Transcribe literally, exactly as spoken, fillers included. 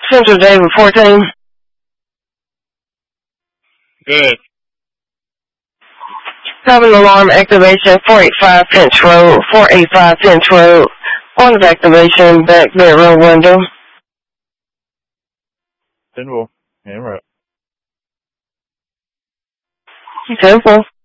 Central David fourteen. Good. Cabin alarm activation, four eighty-five Finch Road, four eighty-five Finch Road. Point of activation, back bedroom window. Ten four. Yeah, right. ten four.